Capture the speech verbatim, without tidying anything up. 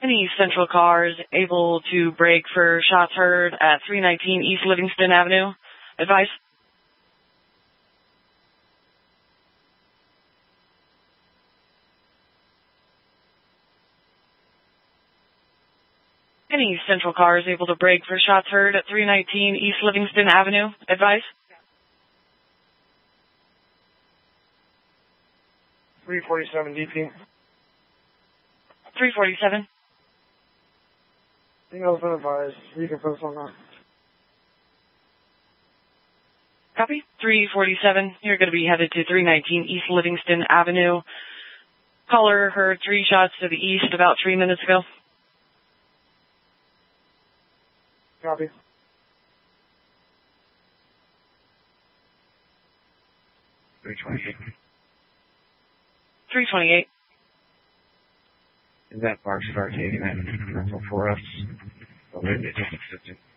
Any Central cars able to brake for shots heard at three nineteen East Livingston Avenue? Advice? Any Central cars able to brake for shots heard at three nineteen East Livingston Avenue? Advice? three forty-seven D P. three forty-seven. I think I was advised. You can post on that. Copy. three forty-seven. You're going to be headed to three nineteen East Livingston Avenue. Caller heard three shots to the east about three minutes ago. Copy. three twenty-eight. three twenty-eight. Is that Barkstar taking that rental for us? Or is it just accepted?